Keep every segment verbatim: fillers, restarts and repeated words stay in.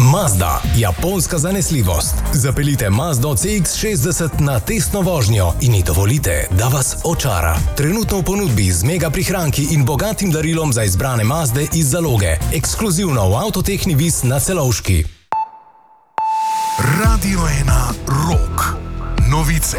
Mazda, japonska zanesljivost. Zapeljite Mazdo C X šestdeset na testno vožnjo in ji dovolite, da vas očara. Trenutno v ponudbi z mega prihranki in bogatim darilom za izbrane Mazde iz zaloge. Ekskluzivno v Avtotehni Vis na Celovški. Radio ena Rock. Novice.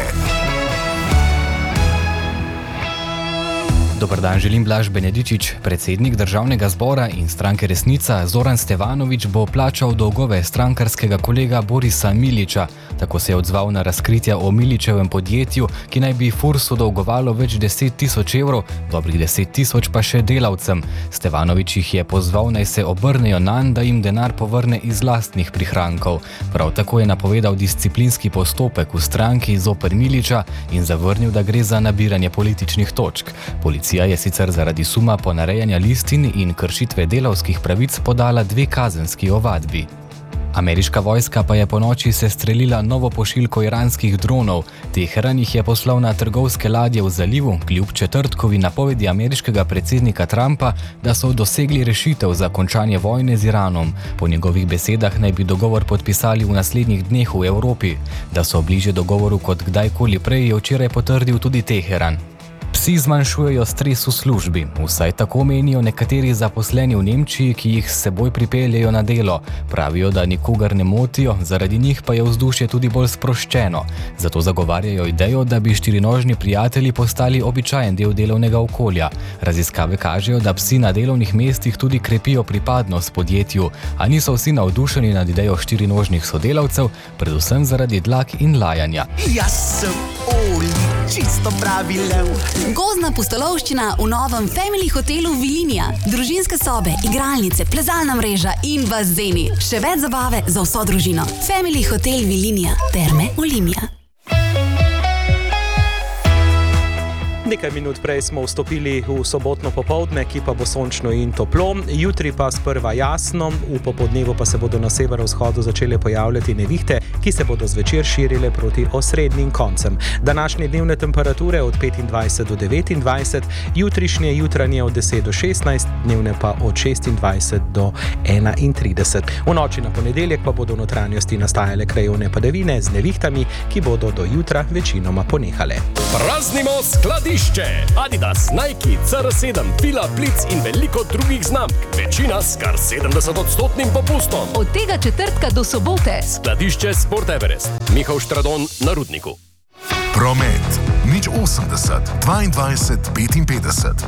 Dobar dan, želim Blaž Benedičič. Predsednik državnega zbora in stranke Resnica Zoran Stevanović bo plačal dolgove strankarskega kolega Borisa Miliča. Tako se je odzval na razkritja o Miličevem podjetju, ki naj bi Fursu dolgovalo več deset tisoč evrov, dobrih deset tisoč pa še delavcem. Stevanović jih je pozval, naj se obrnejo nanj, da jim denar povrne iz lastnih prihrankov. Prav tako je napovedal disciplinski postopek v stranki zoper Miliča in zavrnil, da gre za nabiranje političnih točk. Policija je sicer zaradi suma ponarejanja listin in kršitve delavskih pravic podala dve kazenski ovadbi. Ameriška vojska pa je ponoči sestrelila novo pošiljko iranskih dronov. Teheran jih je poslal na trgovske ladje v zalivu, kljub četrtkovi napovedi ameriškega predsednika Trumpa, da so dosegli rešitev za končanje vojne z Iranom. Po njegovih besedah naj bi dogovor podpisali v naslednjih dneh v Evropi. Da so bliže dogovoru kot kdajkoli prej, je včeraj potrdil tudi Teheran. Psi zmanjšujejo stres v službi, vsaj tako menijo nekateri zaposleni v Nemčiji, ki jih s seboj pripeljejo na delo. Pravijo, da nikogar ne motijo, zaradi njih pa je vzdušje tudi bolj sproščeno. Zato zagovarjajo idejo, da bi štirinožni prijatelji postali običajen del delovnega okolja. Raziskave kažejo, da psi na delovnih mestih tudi krepijo pripadnost podjetju, a niso vsi navdušeni nad idejo štirinožnih sodelavcev, predvsem zaradi dlak in lajanja. Jaz sem Oli, čisto pravi lev. Gozdna pustolovščina v novem Family hotelu Vilinija. Družinske sobe, igralnice, plezalna mreža in bazeni. Še več zabave za vso družino. Family hotel Vilinija. Terme Olimia. Nekaj minut prej smo vstopili v sobotno popoldne, ki pa bo sončno in toplo. Jutri pa sprva jasno, v popodnevu pa se bodo na severovzhodu začele pojavljati nevihte, ki se bodo zvečer širile proti osrednjim koncem. Današnje dnevne temperature od petindvajset do devetindvajset, jutrišnje jutranje od deset do šestnajst, dnevne pa od šestindvajset do enaintrideset. V noči na ponedeljek pa bodo v notranjosti nastajale krajevne padavine z nevihtami, ki bodo do jutra večinoma ponehale. Praznimo skladišče! Adidas, Nike, C R sedem, Fila, Blitz in veliko drugih znamk. Večina s kar sedemdeset odstotnim popustom. Od tega četrtka do sobote. Skladišče Sport Everest. Mihael Štradon na Rudniku. Promet. Nič osemdeset, dvaindvajset, petinpetdeset.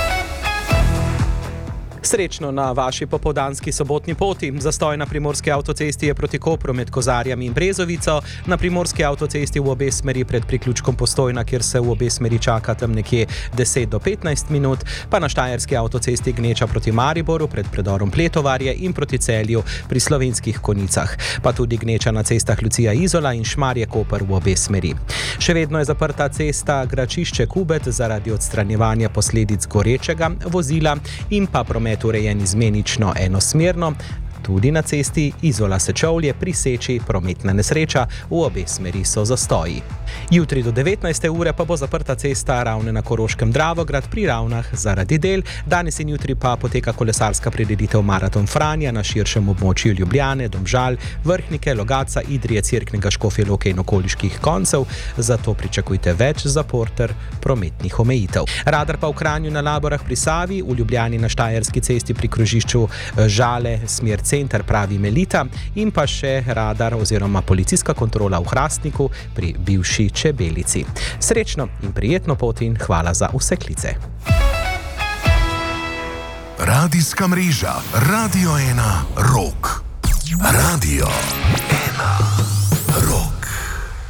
Srečno na vaši popoldanski sobotni poti. Zastoj na primorski avtocesti je proti Kopru med Kozarjami in Brezovico, na primorski avtocesti v obe smeri pred priključkom Postojna, kjer se v obe smeri čaka tam nekje deset do petnajst minut, pa na štajerski avtocesti Gneča proti Mariboru pred predorom Pletovarje in proti Celju pri Slovenskih Konicah, pa tudi Gneča na cestah Lucija Izola in Šmarje Koper v obe smeri. Še vedno je zaprta cesta Gračišče Kubet zaradi odstranjevanja posledic gorečega vozila in pa promet urejen izmenično enosmerno. Tudi na cesti Izola Sečovlje pri Seči prometna nesreča, v obe smeri so zastoji. Jutri do devetnajste ure pa bo zaprta cesta Ravne na Koroškem Dravograd pri Ravnah zaradi del. Danes in jutri pa poteka kolesarska prireditev Maraton Franja na širšem območju Ljubljane, Domžal, Vrhnike, Logatca, Idrije, Cerknega, Škofje Loke in okoliških koncev. Zato pričakujte več zapor ter prometnih omejitev. Radar pa v Kranju na Laborah pri Savi, v Ljubljani na Štajerski cesti pri krožišču Žale, smer center pravi Melita in pa še radar oziroma policijska kontrola v Hrastniku pri bivši Čebelici. Srečno in prijetno pot in hvala za vse klice. Radijska mreža Radio ena Rock. Radio